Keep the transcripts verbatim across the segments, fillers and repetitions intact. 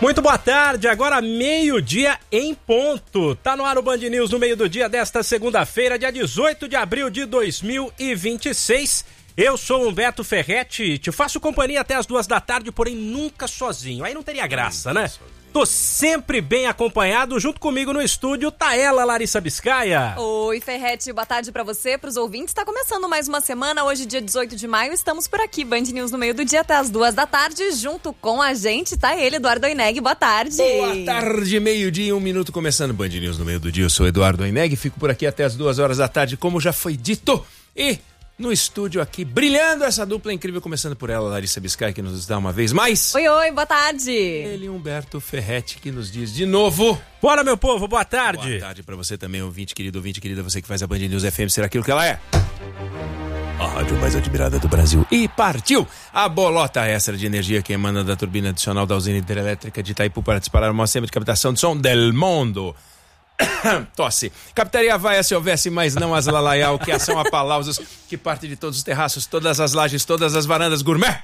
Muito boa tarde, agora meio-dia em ponto. Tá no ar o Band News no meio do dia desta segunda-feira, dia dezoito de abril de dois mil e vinte e seis. Eu sou Humberto Ferretti, te faço companhia até as duas da tarde, porém nunca sozinho. Aí não teria graça, né? Tô sempre bem acompanhado, junto comigo no estúdio tá ela, Larissa Biscaia. Oi, Ferretti, boa tarde pra você, pros ouvintes. Tá começando mais uma semana, hoje dia dezoito de maio, estamos por aqui, Band News no meio do dia até as duas da tarde, junto com a gente tá ele, Eduardo Oineg, boa tarde. Boa tarde, meio-dia e um minuto, começando Band News no meio do dia. Eu sou Eduardo Oineg, fico por aqui até as duas horas da tarde, como já foi dito, e no estúdio aqui, brilhando essa dupla incrível, começando por ela, Larissa Biscaia, que nos dá uma vez mais. Oi, oi, boa tarde. Ele, Humberto Ferretti, que nos diz de novo. Bora, meu povo, boa tarde. Boa tarde pra você também, ouvinte querido, ouvinte querida, você que faz a Band News F M ser aquilo que ela é. A rádio mais admirada do Brasil. E partiu a bolota extra de energia que emana da turbina adicional da usina hidrelétrica de Itaipu para disparar o maior sistema de captação de som del mundo. Tosse. Captaria vaia se houvesse, mas não as lalaial, que ação a palausos, que parte de todos os terraços, todas as lajes, todas as varandas gourmet.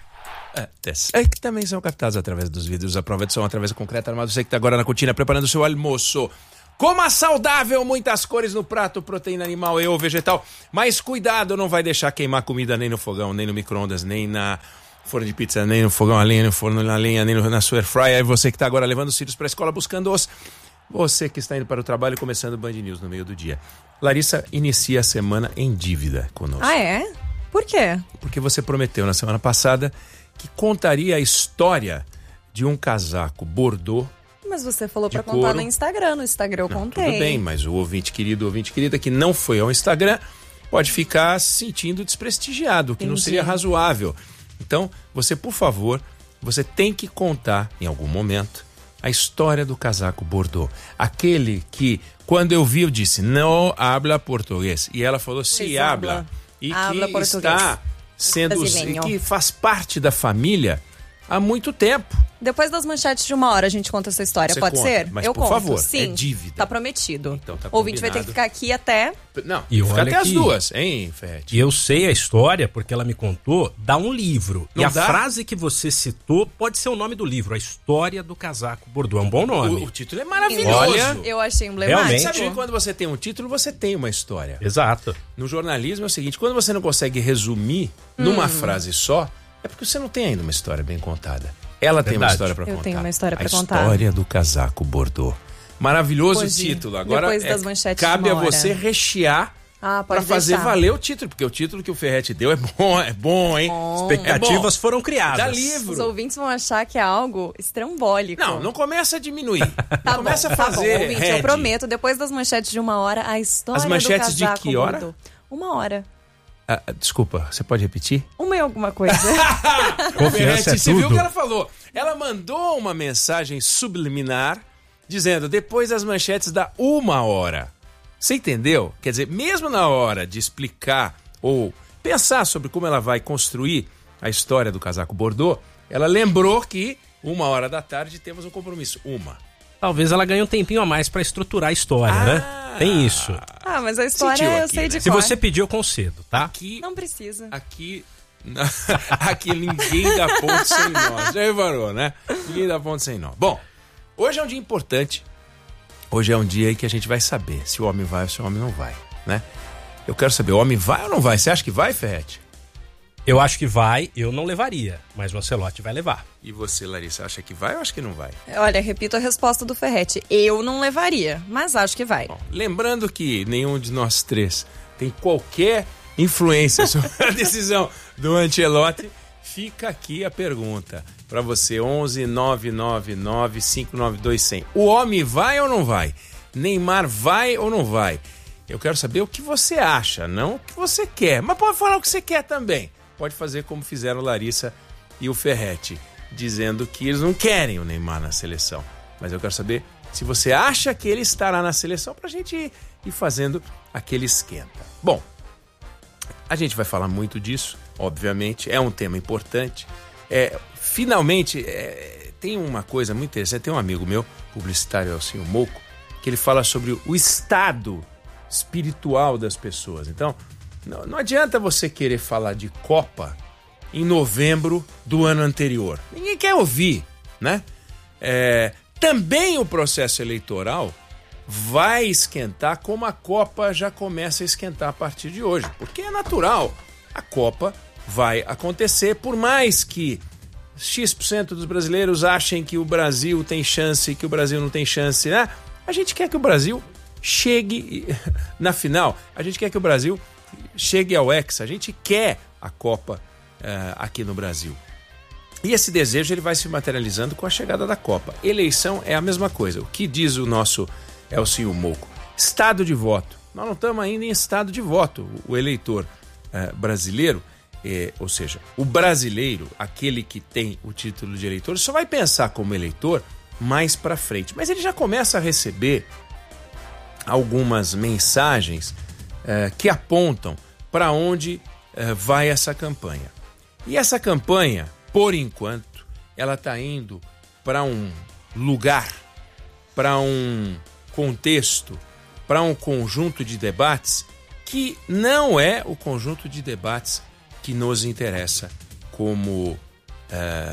É, que também são captados através dos vidros, a prova de som através do concreto armado. Você que está agora na cortina preparando o seu almoço. Coma saudável, muitas cores no prato, proteína animal e ou vegetal. Mas cuidado, não vai deixar queimar comida nem no fogão, nem no micro-ondas, nem na forno de pizza, nem no fogão a lenha, nem no forno na lenha, nem no, na sua air fryer. Você que está agora levando os filhos para a escola buscando os... Você que está indo para o trabalho, começando o Band News no meio do dia. Larissa inicia a semana em dívida conosco. Ah, é? Por quê? Porque você prometeu na semana passada que contaria a história de um casaco bordô. Mas você falou para contar no Instagram, no Instagram eu não, contei. Tudo bem, mas o ouvinte querido, o ouvinte querida que não foi ao Instagram pode ficar se sentindo desprestigiado, que Entendi. Não seria razoável. Então, você, por favor, você tem que contar em algum momento a história do casaco bordô. Aquele que, quando eu vi, eu disse, não habla português. E ela falou, se habla. E habla que português. está sendo, e que faz parte da família há muito tempo. Depois das manchetes de uma hora a gente conta essa história, Você pode conta, ser? Mas eu por conto, favor, sim. é dívida. Tá prometido. Então tá o ouvinte vai ter que ficar aqui até... Não, e fica até que... as duas, hein, Ferretti? E eu sei a história, porque ela me contou, dá um livro. Não e a dá? frase que você citou pode ser o nome do livro, A História do Casaco Bordô. É um bom nome. O, o título é maravilhoso. Olha, eu achei emblemático. realmente. Sabe que quando você tem um título, você tem uma história. Exato. No jornalismo é o seguinte, quando você não consegue resumir hum. numa frase só, é porque você não tem ainda uma história bem contada. Ela Verdade. tem uma história para contar. Eu tenho uma história para contar. A história do casaco bordô. Maravilhoso o título. Agora depois é, das manchetes cabe a de uma você hora. rechear ah, para fazer valer o título, porque o título que o Ferretti deu é bom, é bom, hein? Bom. Expectativas é bom. foram criadas. Dá livro. Os ouvintes vão achar que é algo estrambólico. Não, não começa a diminuir. Tá começa bom, a fazer. Tá bom, ouvinte, head. eu prometo, depois das manchetes de uma hora, a história As manchetes do casaco de que hora? bordô. Uma hora. Ah, desculpa, você pode repetir? Uma e alguma coisa. Confiança é Você viu o tudo. que ela falou? Ela mandou uma mensagem subliminar dizendo, depois das manchetes da uma hora. Você entendeu? Quer dizer, mesmo na hora de explicar ou pensar sobre como ela vai construir a história do casaco bordô, ela lembrou que uma hora da tarde temos um compromisso. Uma. Talvez ela ganhe um tempinho a mais pra estruturar a história, ah, né? Tem isso. Ah, mas a história Sentiu eu aqui, sei né? de Se cor. você pedir, eu concedo, tá? Aqui, Não precisa. Aqui... aqui ninguém dá ponto sem nó. Já reparou, né? Ninguém dá ponto sem nó. Bom, hoje é um dia importante. Hoje é um dia em que a gente vai saber se o homem vai ou se o homem não vai, né? Eu quero saber, o homem vai ou não vai? Você acha que vai, Ferretti? Eu acho que vai, eu não levaria, mas o Ancelotti vai levar. E você, Larissa, acha que vai ou acha que não vai? Olha, repito a resposta do Ferretti. Eu não levaria, mas acho que vai. Bom, lembrando que nenhum de nós três tem qualquer influência sobre a decisão do Ancelotti, fica aqui a pergunta para você, onze nove nove nove cinco nove dois zero zero. O homem vai ou não vai? Neymar vai ou não vai? Eu quero saber o que você acha, não o que você quer. Mas pode falar o que você quer também. Pode fazer como fizeram Larissa e o Ferretti, dizendo que eles não querem o Neymar na seleção. Mas eu quero saber se você acha que ele estará na seleção pra gente ir, ir fazendo aquele esquenta. Bom, a gente vai falar muito disso, obviamente, é um tema importante. É, finalmente, é, tem uma coisa muito interessante, tem um amigo meu, publicitário, Elcinho Moco, que ele fala sobre o estado espiritual das pessoas. Então, não, não adianta você querer falar de Copa em novembro do ano anterior. Ninguém quer ouvir, né? É, também o processo eleitoral vai esquentar como a Copa já começa a esquentar a partir de hoje, porque é natural, a Copa vai acontecer, por mais que X por cento dos brasileiros achem que o Brasil tem chance, que o Brasil não tem chance, né? A gente quer que o Brasil chegue na final, a gente quer que o Brasil chegue ao Hexa, a gente quer a Copa uh, aqui no Brasil. E esse desejo ele vai se materializando com a chegada da Copa. Eleição é a mesma coisa. O que diz o nosso Elcinho Moco? Estado de voto. Nós não estamos ainda em estado de voto. O eleitor uh, brasileiro, eh, ou seja, o brasileiro, aquele que tem o título de eleitor, só vai pensar como eleitor mais para frente. Mas ele já começa a receber algumas mensagens uh, que apontam para onde uh, vai essa campanha. E essa campanha, por enquanto, ela está indo para um lugar, para um contexto, para um conjunto de debates que não é o conjunto de debates que nos interessa como é,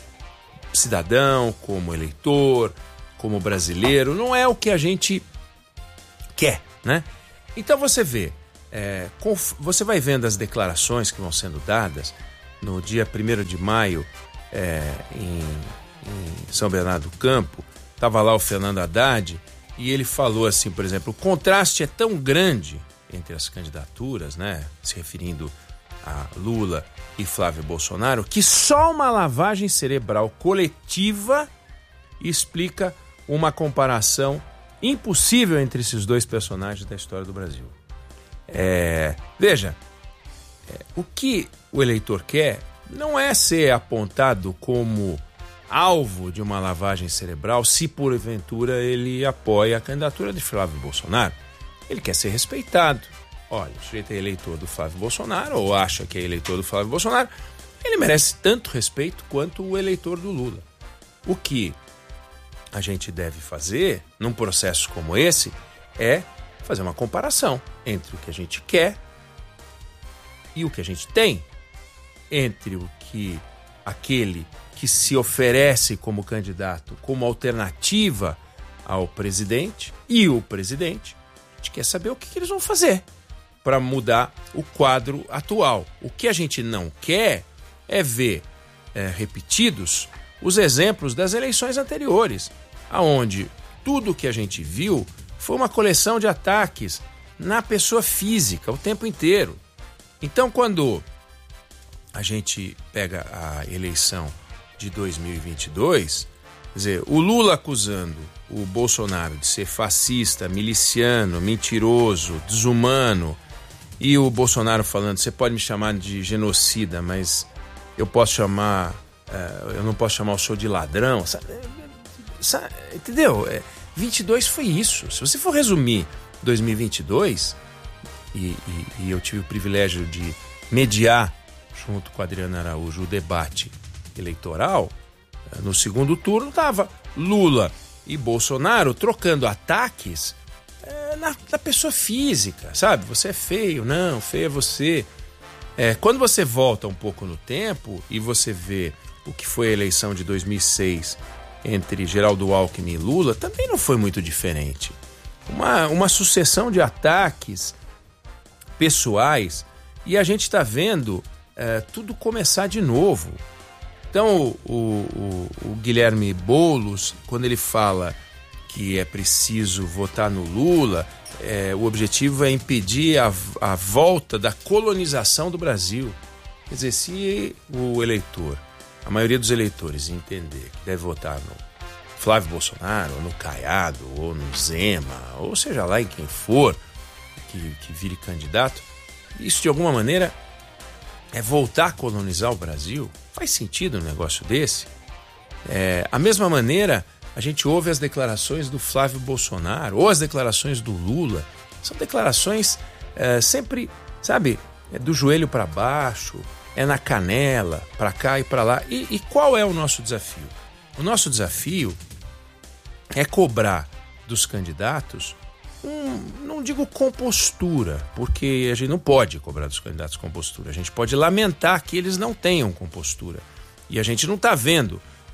cidadão, como eleitor, como brasileiro. Não é o que a gente quer, né? Então você vê, é, você vai vendo as declarações que vão sendo dadas. No dia primeiro de maio, é, em, em São Bernardo do Campo, estava lá o Fernando Haddad e ele falou assim, por exemplo, o contraste é tão grande entre as candidaturas, né, se referindo a Lula e Flávio Bolsonaro, que só uma lavagem cerebral coletiva explica uma comparação impossível entre esses dois personagens da história do Brasil. É, veja, é, o que o eleitor quer não é ser apontado como alvo de uma lavagem cerebral se porventura ele apoia a candidatura de Flávio Bolsonaro. Ele quer ser respeitado. Olha, o sujeito é eleitor do Flávio Bolsonaro ou acha que é eleitor do Flávio Bolsonaro, ele merece tanto respeito quanto o eleitor do Lula. O que a gente deve fazer num processo como esse é fazer uma comparação entre o que a gente quer e o que a gente tem, entre o que aquele que se oferece como candidato, como alternativa ao presidente e o presidente. A gente quer saber o que, que eles vão fazer para mudar o quadro atual. O que a gente não quer é ver é, repetidos os exemplos das eleições anteriores, aonde tudo que a gente viu foi uma coleção de ataques na pessoa física o tempo inteiro. Então, quando a gente pega a eleição de dois mil e vinte e dois, quer dizer, o Lula acusando o Bolsonaro de ser fascista, miliciano, mentiroso, desumano, e o Bolsonaro falando, você pode me chamar de genocida, mas eu posso chamar, uh, eu não posso chamar o senhor de ladrão, sabe? Sabe? Entendeu? É, vinte e dois foi isso. Se você for resumir dois mil e vinte e dois, e, e, e eu tive o privilégio de mediar junto com a Adriana Araújo o debate eleitoral, no segundo turno estava Lula e Bolsonaro trocando ataques é, na, na pessoa física, sabe? Você é feio, não, feio é você. É, quando você volta um pouco no tempo e você vê o que foi a eleição de dois mil e seis entre Geraldo Alckmin e Lula, também não foi muito diferente. Uma, uma sucessão de ataques pessoais e a gente está vendo é, tudo começar de novo. Então, o, o, o Guilherme Boulos, quando ele fala que é preciso votar no Lula, é, o objetivo é impedir a, a volta da colonização do Brasil. Quer dizer, se o eleitor, a maioria dos eleitores entender que deve votar no Flávio Bolsonaro, ou no Caiado, ou no Zema, ou seja lá em quem for que, que vire candidato, isso de alguma maneira é voltar a colonizar o Brasil. Faz sentido um negócio desse? É, a mesma maneira, a gente ouve as declarações do Flávio Bolsonaro ou as declarações do Lula. São declarações é, sempre, sabe, é do joelho para baixo, é na canela, para cá e para lá. E, e qual é o nosso desafio? O nosso desafio é cobrar dos candidatos Um, não digo compostura, porque a gente não pode cobrar dos candidatos compostura. A gente pode lamentar que eles não tenham compostura. E a gente não está vendo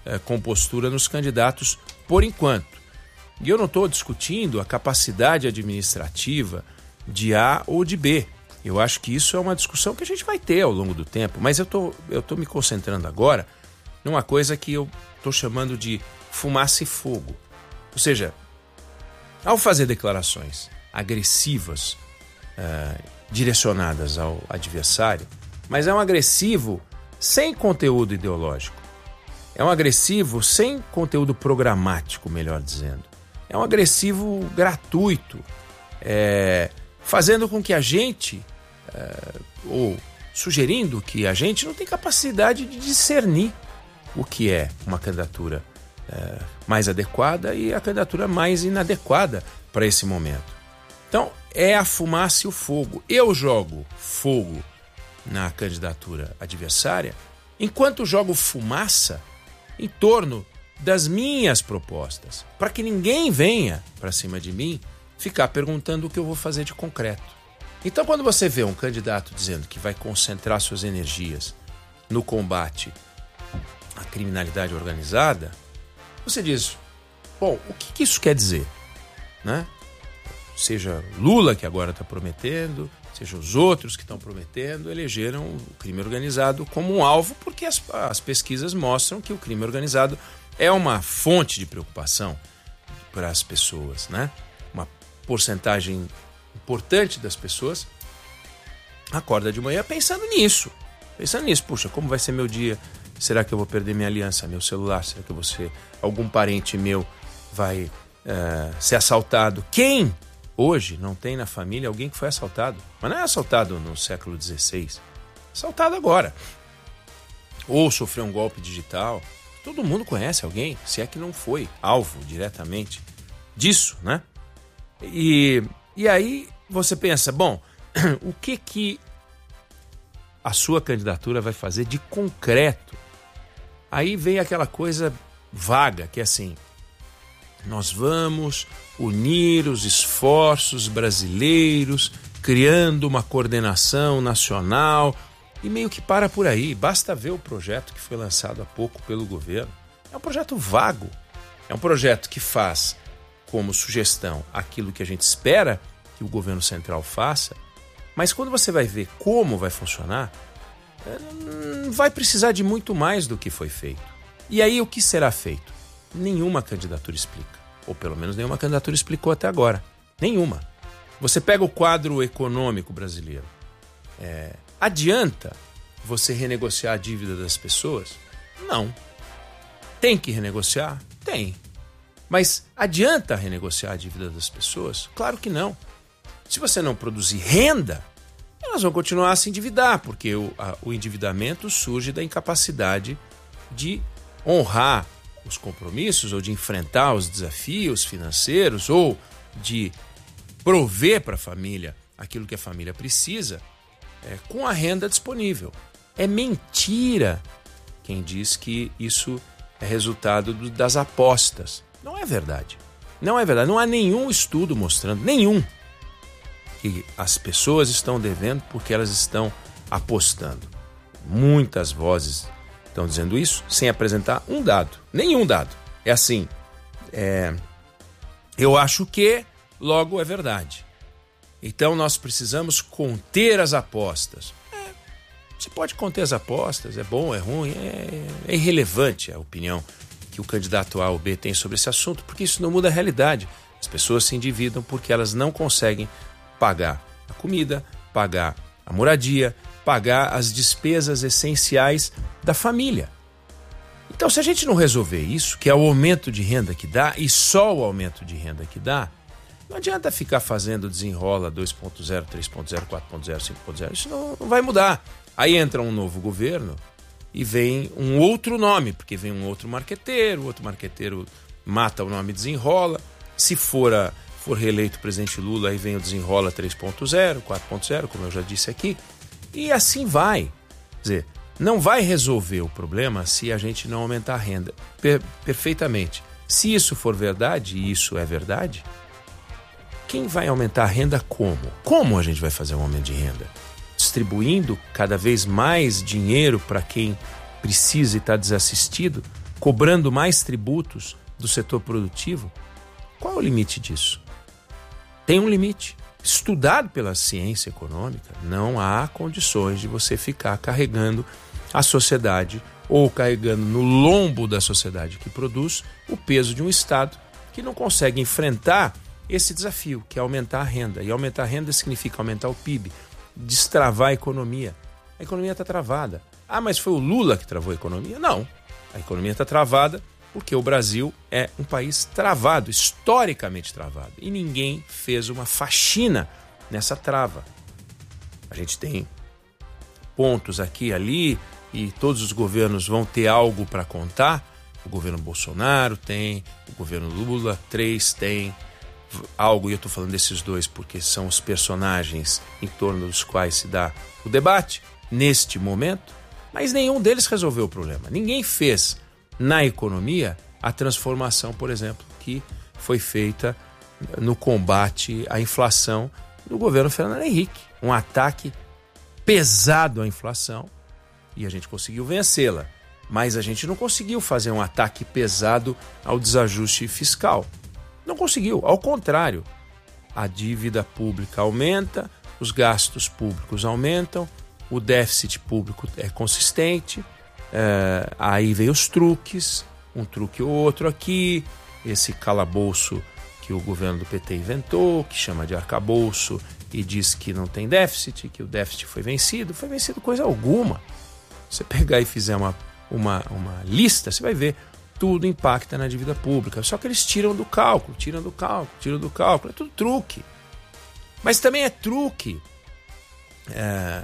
eh, compostura nos candidatos por enquanto. E eu não estou discutindo a capacidade administrativa de A ou de B. Eu acho que isso é uma discussão que a gente vai ter ao longo do tempo, mas eu tô, eu tô me concentrando agora numa coisa que eu estou chamando de fumaça e fogo. Ou seja, ao fazer declarações agressivas, uh, direcionadas ao adversário, mas é um agressivo sem conteúdo ideológico. É um agressivo sem conteúdo programático, melhor dizendo. É um agressivo gratuito, é, fazendo com que a gente, é, ou sugerindo que a gente não tem capacidade de discernir o que é uma candidatura é, mais adequada e a candidatura mais inadequada para esse momento. Então, é a fumaça e o fogo. Eu jogo fogo na candidatura adversária, enquanto jogo fumaça em torno das minhas propostas, para que ninguém venha para cima de mim ficar perguntando o que eu vou fazer de concreto. Então, quando você vê um candidato dizendo que vai concentrar suas energias no combate à criminalidade organizada, você diz, bom, o que, que isso quer dizer? Né? Seja Lula, que agora está prometendo, seja os outros que estão prometendo, elegeram o crime organizado como um alvo, porque as, as pesquisas mostram que o crime organizado é uma fonte de preocupação para as pessoas, né? Uma porcentagem importante das pessoas acorda de manhã pensando nisso, pensando nisso, puxa, como vai ser meu dia? Será que eu vou perder minha aliança, meu celular? Será que eu vou ser, algum parente meu vai uh, ser assaltado? Quem hoje não tem na família alguém que foi assaltado? Mas não é assaltado no século dezesseis, assaltado agora. Ou sofreu um golpe digital. Todo mundo conhece alguém, se é que não foi alvo diretamente disso, né? E, e aí você pensa, bom, o que que a sua candidatura vai fazer de concreto? Aí vem aquela coisa vaga, que é assim, nós vamos unir os esforços brasileiros, criando uma coordenação nacional, e meio que para por aí. Basta ver o projeto que foi lançado há pouco pelo governo. É um projeto vago. É um projeto que faz como sugestão aquilo que a gente espera que o governo central faça, mas quando você vai ver como vai funcionar, vai precisar de muito mais do que foi feito. E aí o que será feito? Nenhuma candidatura explica. Ou pelo menos nenhuma candidatura explicou até agora. Nenhuma. Você pega o quadro econômico brasileiro. É, adianta você renegociar a dívida das pessoas? Não. Tem que renegociar? Tem. Mas adianta renegociar a dívida das pessoas? Claro que não. Se você não produzir renda, elas vão continuar a se endividar, porque o, a, o endividamento surge da incapacidade de honrar os compromissos ou de enfrentar os desafios financeiros ou de prover para a família aquilo que a família precisa é, com a renda disponível. É mentira quem diz que isso é resultado do, das apostas. Não é verdade. Não é verdade. Não há nenhum estudo mostrando, nenhum, que as pessoas estão devendo porque elas estão apostando. Muitas vozes estão dizendo isso sem apresentar um dado, nenhum dado. É assim, é, eu acho que, logo é verdade. Então nós precisamos conter as apostas. É, você pode conter as apostas, é bom, é ruim, é, é irrelevante a opinião que o candidato A ou B tem sobre esse assunto, porque isso não muda a realidade. As pessoas se endividam porque elas não conseguem pagar a comida, pagar a moradia, pagar as despesas essenciais da família. Então, se a gente não resolver isso, que é o aumento de renda que dá, e só o aumento de renda que dá, não adianta ficar fazendo desenrola dois ponto zero, três ponto zero, quatro ponto zero, cinco ponto zero, isso não, não vai mudar. Aí entra um novo governo e vem um outro nome, porque vem um outro marqueteiro, o outro marqueteiro mata o nome desenrola. Se for, a, for reeleito o presidente Lula, aí vem o desenrola três ponto zero, quatro ponto zero, como eu já disse aqui, e assim vai. Quer dizer, não vai resolver o problema se a gente não aumentar a renda. Per- perfeitamente. Se isso for verdade, e isso é verdade, quem vai aumentar a renda como? Como a gente vai fazer um aumento de renda? Distribuindo cada vez mais dinheiro para quem precisa e está desassistido? cobrando mais tributos do setor produtivo. Qual é o limite disso? Tem um limite. Estudado pela ciência econômica, não há condições de você ficar carregando a sociedade ou carregando no lombo da sociedade que produz o peso de um Estado que não consegue enfrentar esse desafio, que é aumentar a renda. E aumentar a renda significa aumentar o P I B, destravar a economia. A economia está travada. Ah, mas foi o Lula que travou a economia? Não. A economia está travada porque o Brasil é um país travado, historicamente travado. E ninguém fez uma faxina nessa trava. A gente tem pontos aqui e ali e todos os governos vão ter algo para contar. O governo Bolsonaro tem, o governo Lula, três tem algo, e eu estou falando desses dois porque são os personagens em torno dos quais se dá o debate neste momento, mas nenhum deles resolveu o problema. Ninguém fez na economia a transformação, por exemplo, que foi feita no combate à inflação do governo Fernando Henrique. Um ataque pesado à inflação e a gente conseguiu vencê-la. Mas a gente não conseguiu fazer um ataque pesado ao desajuste fiscal. Não conseguiu, ao contrário. A dívida pública aumenta, os gastos públicos aumentam, o déficit público é consistente, é, aí vem os truques, um truque ou outro aqui, esse calabouço que o governo do P T inventou, que chama de arcabouço e diz que não tem déficit, que o déficit foi vencido. Foi vencido coisa alguma. Você pegar e fizer uma, uma, uma lista, você vai ver, tudo impacta na dívida pública. Só que eles tiram do cálculo, tiram do cálculo, tiram do cálculo. É tudo truque. Mas também é truque. É,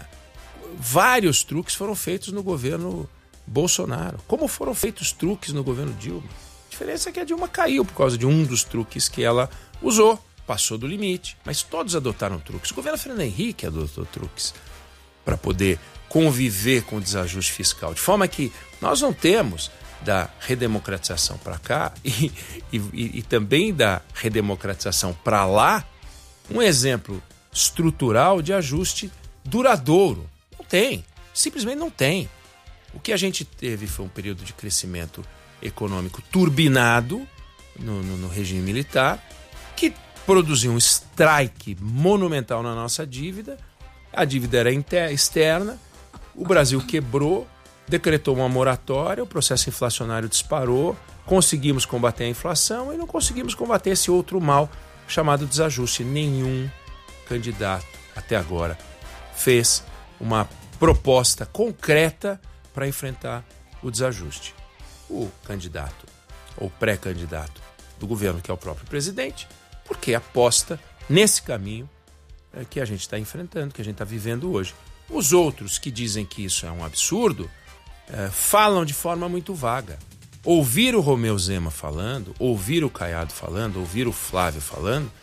vários truques foram feitos no governo Bolsonaro. Como foram feitos truques no governo Dilma? A diferença é que a Dilma caiu por causa de um dos truques que ela usou. Passou do limite. Mas todos adotaram truques. O governo Fernando Henrique adotou truques para poder conviver com o desajuste fiscal. De forma que nós não temos da redemocratização para cá e, e, e também da redemocratização para lá um exemplo estrutural de ajuste duradouro. Não tem. Simplesmente não tem. O que a gente teve foi um período de crescimento econômico turbinado no, no, no regime militar, que produziu um strike monumental na nossa dívida. A dívida era inter, externa, o Brasil quebrou, decretou uma moratória, o processo inflacionário disparou, conseguimos combater a inflação e não conseguimos combater esse outro mal chamado desajuste. Nenhum candidato até agora fez uma proposta concreta para enfrentar o desajuste. O candidato ou pré-candidato do governo, que é o próprio presidente, porque aposta nesse caminho é, que a gente está enfrentando, que a gente está vivendo hoje. Os outros que dizem que isso é um absurdo, é, falam de forma muito vaga. Ouvir o Romeu Zema falando, ouvir o Caiado falando, ouvir o Flávio falando,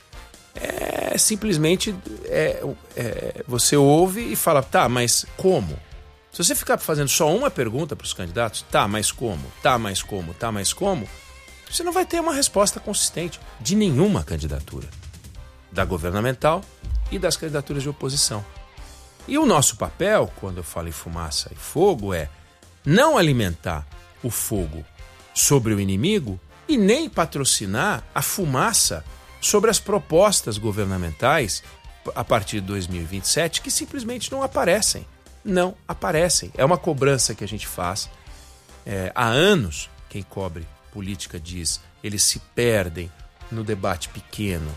é simplesmente é, é, você ouve e fala, tá, mas como? Se você ficar fazendo só uma pergunta para os candidatos, tá, mas como? Tá, mas como? Tá, mas como? Você não vai ter uma resposta consistente de nenhuma candidatura, da governamental e das candidaturas de oposição. E o nosso papel, quando eu falo em fumaça e fogo, é não alimentar o fogo sobre o inimigo e nem patrocinar a fumaça sobre as propostas governamentais a partir de dois mil e vinte e sete que simplesmente não aparecem. Não aparecem. É uma cobrança que a gente faz. É, há anos, quem cobre política diz, eles se perdem no debate pequeno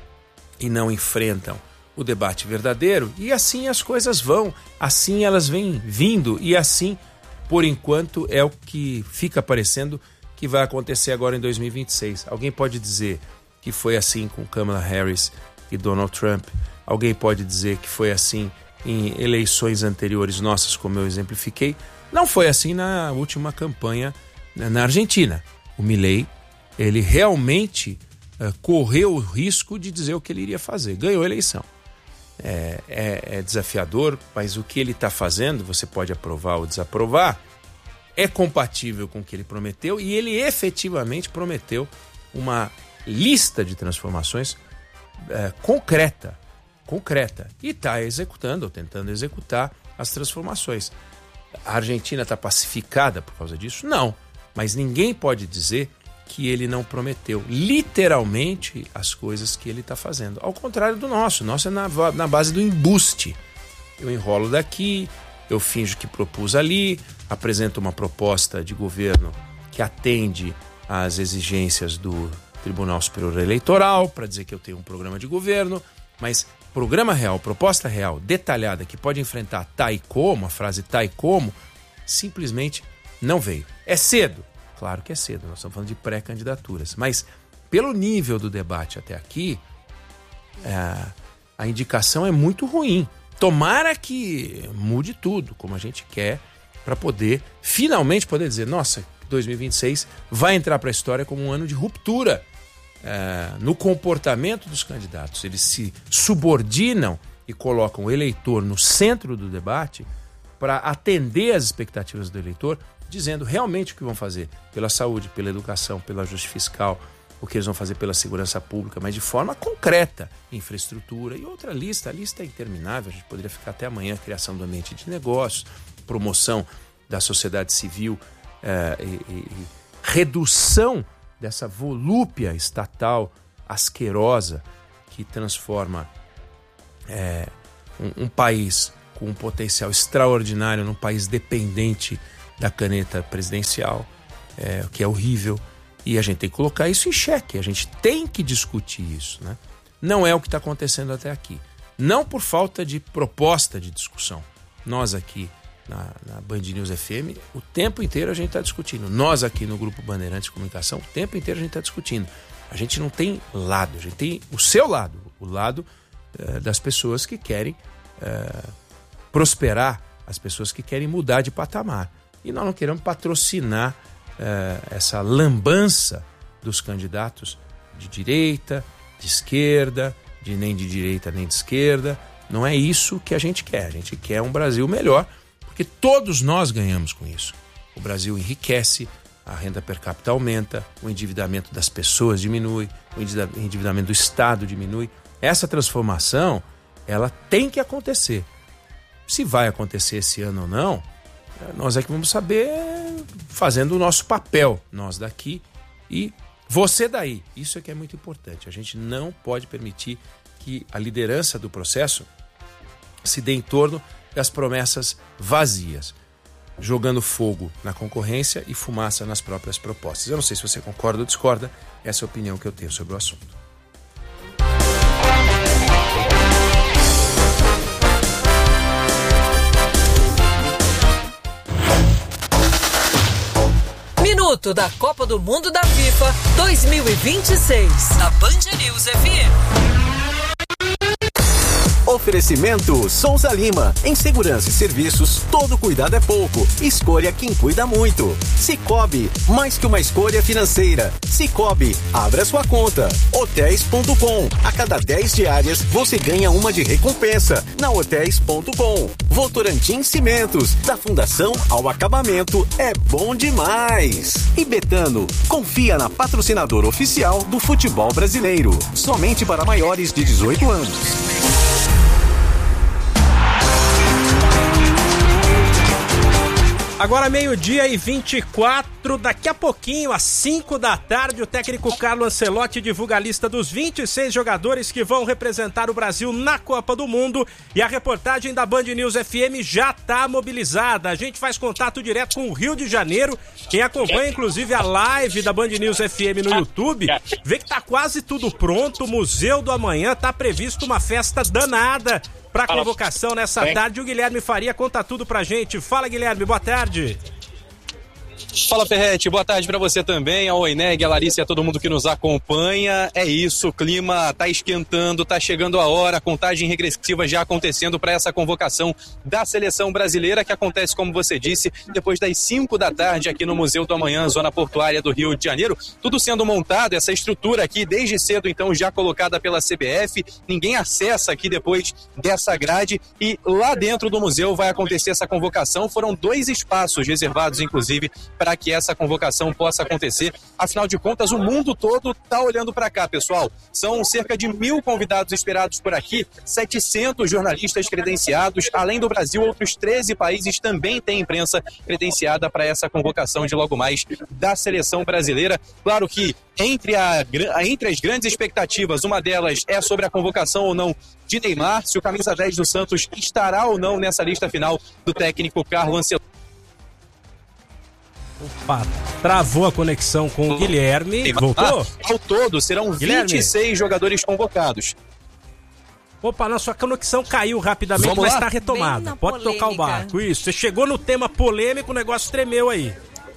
e não enfrentam o debate verdadeiro, e assim as coisas vão, assim elas vêm vindo, e assim, por enquanto, é o que fica parecendo que vai acontecer agora em dois mil e vinte e seis. Alguém pode dizer que foi assim com Kamala Harris e Donald Trump, alguém pode dizer que foi assim em eleições anteriores nossas, como eu exemplifiquei. Não foi assim na última campanha na Argentina. O Milei, ele realmente uh, correu o risco de dizer o que ele iria fazer. Ganhou a eleição. É, é, é desafiador, mas o que ele está fazendo, você pode aprovar ou desaprovar, é compatível com o que ele prometeu, e ele efetivamente prometeu uma lista de transformações é, concreta, concreta, e está executando, ou tentando executar as transformações. A Argentina está pacificada por causa disso? Não. Mas ninguém pode dizer que ele não prometeu literalmente as coisas que ele está fazendo. Ao contrário do nosso. O nosso é na, na base do embuste. Eu enrolo daqui, eu finjo que propus ali, apresento uma proposta de governo que atende às exigências do Tribunal Superior Eleitoral para dizer que eu tenho um programa de governo, mas programa real, proposta real, detalhada, que pode enfrentar tá e como, a frase tá e como, simplesmente não veio. É cedo? Claro que é cedo, nós estamos falando de pré-candidaturas, mas pelo nível do debate até aqui, é, a indicação é muito ruim. Tomara que mude tudo, como a gente quer, para poder, finalmente poder dizer, nossa, dois mil e vinte e seis vai entrar para a história como um ano de ruptura é, no comportamento dos candidatos. Eles se subordinam e colocam o eleitor no centro do debate para atender às expectativas do eleitor, dizendo realmente o que vão fazer pela saúde, pela educação, pelo ajuste fiscal, o que eles vão fazer pela segurança pública, mas de forma concreta, infraestrutura e outra lista. A lista é interminável, a gente poderia ficar até amanhã, criação do ambiente de negócios, promoção da sociedade civil, é, e, e redução dessa volúpia estatal asquerosa que transforma é, um, um país com um potencial extraordinário num país dependente da caneta presidencial, é, que é horrível, e a gente tem que colocar isso em xeque, a gente tem que discutir isso, né? Não é o que está acontecendo até aqui, não por falta de proposta de discussão. Nós aqui na, na Band News F M, o tempo inteiro a gente está discutindo, nós aqui no Grupo Bandeirantes de Comunicação, o tempo inteiro a gente está discutindo. A gente não tem lado, a gente tem o seu lado, o lado uh, das pessoas que querem uh, prosperar, as pessoas que querem mudar de patamar. E nós não queremos patrocinar uh, essa lambança dos candidatos de direita, de esquerda, de nem de direita nem de esquerda. Não é isso que a gente quer. A gente quer um Brasil melhor, porque todos nós ganhamos com isso. O Brasil enriquece, a renda per capita aumenta, o endividamento das pessoas diminui, o endividamento do Estado diminui. Essa transformação, ela tem que acontecer. Se vai acontecer esse ano ou não, nós é que vamos saber fazendo o nosso papel, nós daqui e você daí. Isso é que é muito importante. A gente não pode permitir que a liderança do processo se dê em torno das promessas vazias, jogando fogo na concorrência e fumaça nas próprias propostas. Eu não sei se você concorda ou discorda, essa é a opinião que eu tenho sobre o assunto. Minuto da Copa do Mundo da FIFA dois mil e vinte e seis, na Band News F M. Oferecimento Souza Lima. Em segurança e serviços, todo cuidado é pouco. Escolha quem cuida muito. Sicoob, mais que uma escolha financeira. Sicoob, abra sua conta. Hotéis ponto com. A cada dez diárias, você ganha uma de recompensa. Na Hotéis ponto com. Votorantim Cimentos. Da fundação ao acabamento, é bom demais. E Betano, confia na patrocinadora oficial do futebol brasileiro. Somente para maiores de dezoito anos. Agora meio-dia e vinte e quatro, daqui a pouquinho, às cinco da tarde, o técnico Carlo Ancelotti divulga a lista dos vinte e seis jogadores que vão representar o Brasil na Copa do Mundo, e a reportagem da Band News F M já está mobilizada. A gente faz contato direto com o Rio de Janeiro. Quem acompanha inclusive a live da Band News F M no YouTube, vê que tá quase tudo pronto. O Museu do Amanhã tá previsto uma festa danada para convocação nessa tarde. O Guilherme Faria conta tudo pra gente. Fala, Guilherme, boa tarde. Fala, Ferretti, boa tarde pra você também, ao Oineg, a Larissa e a todo mundo que nos acompanha. É isso, o clima tá esquentando, tá chegando a hora, a contagem regressiva já acontecendo para essa convocação da seleção brasileira, que acontece, como você disse, depois das cinco da tarde aqui no Museu do Amanhã, zona portuária do Rio de Janeiro. Tudo sendo montado, essa estrutura aqui desde cedo, então, já colocada pela C B F. Ninguém acessa aqui depois dessa grade, e lá dentro do museu vai acontecer essa convocação. Foram dois espaços reservados, inclusive, para que essa convocação possa acontecer. Afinal de contas, o mundo todo está olhando para cá, pessoal. São cerca de mil convidados esperados por aqui, setecentos jornalistas credenciados. Além do Brasil, outros treze países também têm imprensa credenciada para essa convocação de logo mais da seleção brasileira. Claro que entre, a, entre as grandes expectativas, uma delas é sobre a convocação ou não de Neymar, se o camisa dez do Santos estará ou não nessa lista final do técnico Carlo Ancelotti. Opa, travou a conexão com o Guilherme. Voltou? Ah, ao todo, serão Guilherme. vinte e seis jogadores convocados. Opa, na sua conexão caiu rapidamente, Vamos mas lá? está retomada. Pode polêmica. tocar o barco. Isso, você chegou no tema polêmico, o negócio tremeu aí.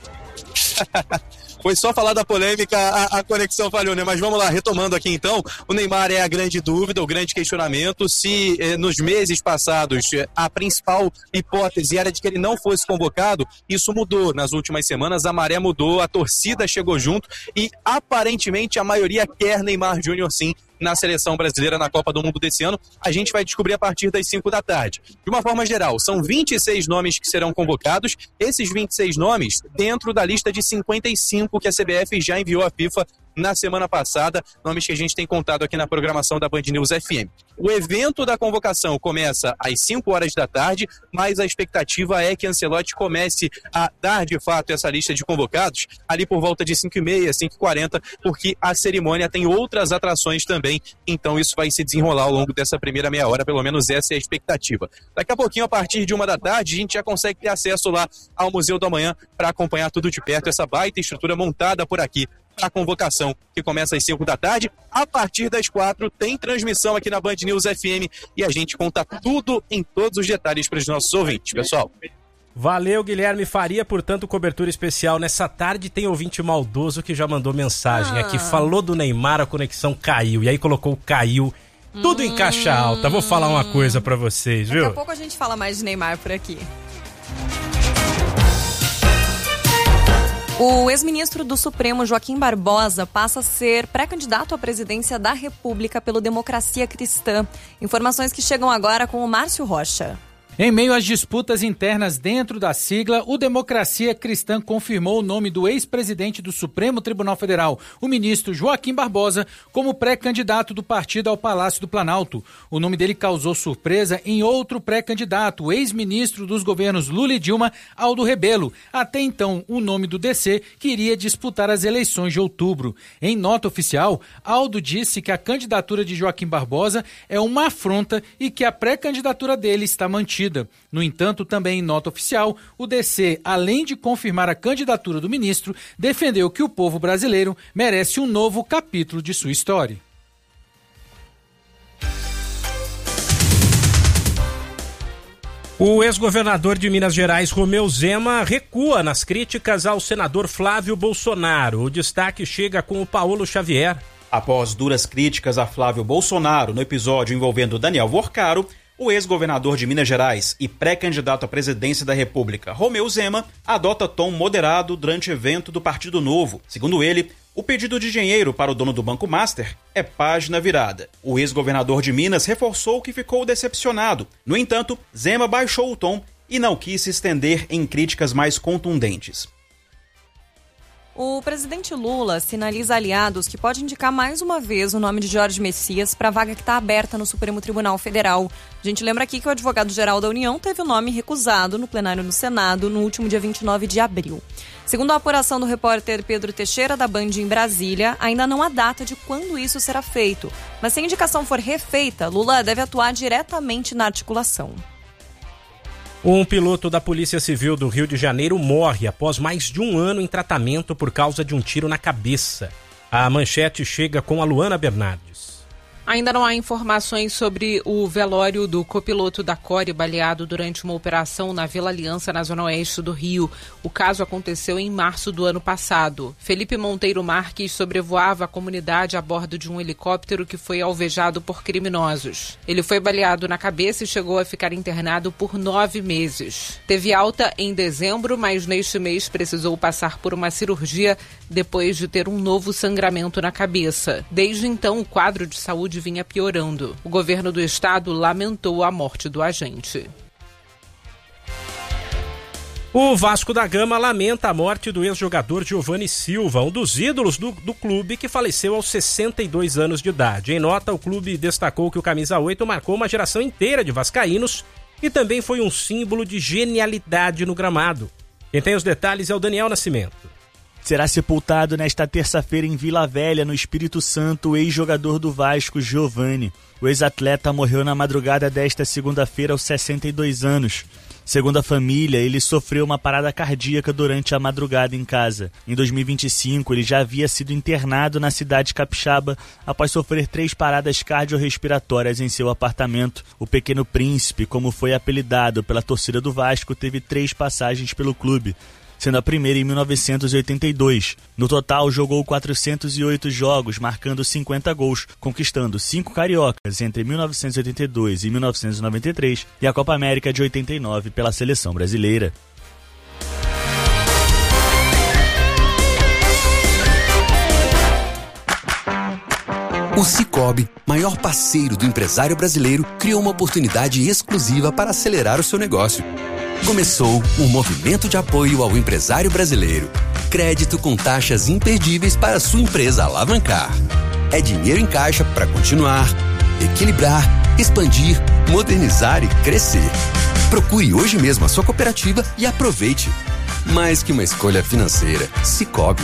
Foi só falar da polêmica, a, a conexão falhou, né? Mas vamos lá, retomando aqui então, o Neymar é a grande dúvida, o grande questionamento. Se eh, nos meses passados eh, a principal hipótese era de que ele não fosse convocado, isso mudou nas últimas semanas, a maré mudou, a torcida chegou junto e aparentemente a maioria quer Neymar Júnior sim na seleção brasileira na Copa do Mundo desse ano. A gente vai descobrir a partir das cinco da tarde. De uma forma geral, são vinte e seis nomes que serão convocados. Esses vinte e seis nomes dentro da lista de cinquenta e cinco que a C B F já enviou à FIFA na semana passada, nomes que a gente tem contado aqui na programação da Band News F M. O evento da convocação começa às cinco horas da tarde, mas a expectativa é que Ancelotti comece a dar de fato essa lista de convocados ali por volta de cinco e meia, cinco e quarenta, porque a cerimônia tem outras atrações também, então isso vai se desenrolar ao longo dessa primeira meia hora, pelo menos essa é a expectativa. Daqui a pouquinho, a partir de uma da tarde, a gente já consegue ter acesso lá ao Museu do Amanhã para acompanhar tudo de perto, essa baita estrutura montada por aqui para a convocação, que começa às cinco da tarde. A partir das quatro tem transmissão aqui na Band News F M e a gente conta tudo em todos os detalhes para os nossos ouvintes, pessoal. Valeu, Guilherme Faria, portanto, cobertura especial nessa tarde. Tem ouvinte maldoso que já mandou mensagem ah. aqui, falou do Neymar, a conexão caiu, e aí colocou caiu, tudo hum. em caixa alta. Vou falar uma coisa pra vocês, viu? Daqui a pouco a gente fala mais de Neymar por aqui. O ex-ministro do Supremo, Joaquim Barbosa, passa a ser pré-candidato à presidência da República pelo Democracia Cristã. Informações que chegam agora com o Márcio Rocha. Em meio às disputas internas dentro da sigla, o Democracia Cristã confirmou o nome do ex-presidente do Supremo Tribunal Federal, o ministro Joaquim Barbosa, como pré-candidato do partido ao Palácio do Planalto. O nome dele causou surpresa em outro pré-candidato, o ex-ministro dos governos Lula e Dilma, Aldo Rebelo. Até então, o nome do D C que iria disputar as eleições de outubro. Em nota oficial, Aldo disse que a candidatura de Joaquim Barbosa é uma afronta e que a pré-candidatura dele está mantida. No entanto, também em nota oficial, o D C, além de confirmar a candidatura do ministro, defendeu que o povo brasileiro merece um novo capítulo de sua história. O ex-governador de Minas Gerais, Romeu Zema, recua nas críticas ao senador Flávio Bolsonaro. O destaque chega com o Paulo Xavier. Após duras críticas a Flávio Bolsonaro no episódio envolvendo Daniel Worcaro, o ex-governador de Minas Gerais e pré-candidato à presidência da República, Romeu Zema, adota tom moderado durante evento do Partido Novo. Segundo ele, o pedido de dinheiro para o dono do Banco Master é página virada. O ex-governador de Minas reforçou que ficou decepcionado. No entanto, Zema baixou o tom e não quis se estender em críticas mais contundentes. O presidente Lula sinaliza aliados que pode indicar mais uma vez o nome de Jorge Messias para a vaga que está aberta no Supremo Tribunal Federal. A gente lembra aqui que o advogado-geral da União teve o nome recusado no plenário no Senado no último dia vinte e nove de abril. Segundo a apuração do repórter Pedro Teixeira, da Band em Brasília, ainda não há data de quando isso será feito. Mas se a indicação for refeita, Lula deve atuar diretamente na articulação. Um piloto da Polícia Civil do Rio de Janeiro morre após mais de um ano em tratamento por causa de um tiro na cabeça. A manchete chega com a Luana Bernardes. Ainda não há informações sobre o velório do copiloto da Core baleado durante uma operação na Vila Aliança, na zona oeste do Rio. O caso aconteceu em março do ano passado. Felipe Monteiro Marques sobrevoava a comunidade a bordo de um helicóptero que foi alvejado por criminosos. Ele foi baleado na cabeça e chegou a ficar internado por nove meses. Teve alta em dezembro, mas neste mês precisou passar por uma cirurgia depois de ter um novo sangramento na cabeça. Desde então, o quadro de saúde vinha piorando. O governo do estado lamentou a morte do agente. O Vasco da Gama lamenta a morte do ex-jogador Giovanni Silva, um dos ídolos do, do clube que faleceu aos sessenta e dois anos de idade. Em nota, o clube destacou que o camisa oito marcou uma geração inteira de vascaínos e também foi um símbolo de genialidade no gramado. Quem tem os detalhes é o Daniel Nascimento. Será sepultado nesta terça-feira em Vila Velha, no Espírito Santo, o ex-jogador do Vasco, Giovanni. O ex-atleta morreu na madrugada desta segunda-feira aos sessenta e dois anos. Segundo a família, ele sofreu uma parada cardíaca durante a madrugada em casa. Em dois mil e vinte e cinco, ele já havia sido internado na cidade capixaba após sofrer três paradas cardiorrespiratórias em seu apartamento. O Pequeno Príncipe, como foi apelidado pela torcida do Vasco, teve três passagens pelo clube, sendo a primeira em mil novecentos e oitenta e dois. No total, jogou quatrocentos e oito jogos, marcando cinquenta gols, conquistando cinco cariocas entre mil novecentos e oitenta e dois e mil novecentos e noventa e três e a Copa América de oitenta e nove pela seleção brasileira. O Sicoob, maior parceiro do empresário brasileiro, criou uma oportunidade exclusiva para acelerar o seu negócio. Começou um movimento de apoio ao empresário brasileiro. Crédito com taxas imperdíveis para sua empresa alavancar. É dinheiro em caixa para continuar, equilibrar, expandir, modernizar e crescer. Procure hoje mesmo a sua cooperativa e aproveite. Mais que uma escolha financeira, Sicoob.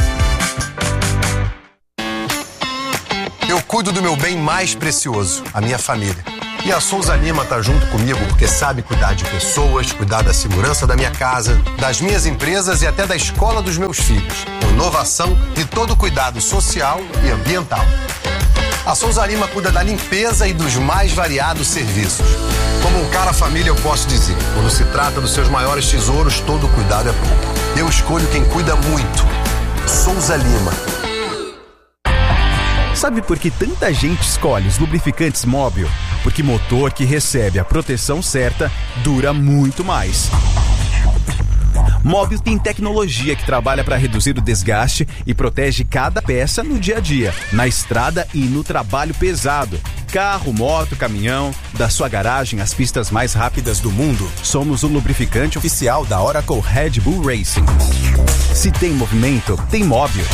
Eu cuido do meu bem mais precioso, a minha família. E a Souza Lima tá junto comigo porque sabe cuidar de pessoas, cuidar da segurança da minha casa, das minhas empresas e até da escola dos meus filhos. Com inovação e todo cuidado social e ambiental. A Souza Lima cuida da limpeza e dos mais variados serviços. Como um cara família eu posso dizer, quando se trata dos seus maiores tesouros, todo cuidado é pouco. Eu escolho quem cuida muito. Souza Lima. Sabe por que tanta gente escolhe os lubrificantes Móbil? Porque motor que recebe a proteção certa dura muito mais. Móbil tem tecnologia que trabalha para reduzir o desgaste e protege cada peça no dia a dia, na estrada e no trabalho pesado. Carro, moto, caminhão, da sua garagem às pistas mais rápidas do mundo. Somos o lubrificante oficial da Oracle Red Bull Racing. Se tem movimento, tem Móbil.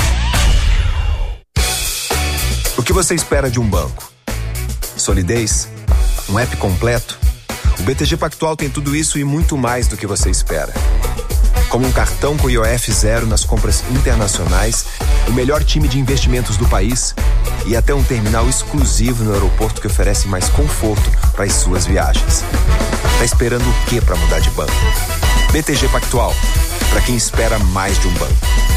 O que você espera de um banco? Solidez? Um app completo? O B T G Pactual tem tudo isso e muito mais do que você espera. Como um cartão com I O F zero nas compras internacionais, o melhor time de investimentos do país e até um terminal exclusivo no aeroporto que oferece mais conforto para as suas viagens. Tá esperando o que para mudar de banco? B T G Pactual, para quem espera mais de um banco.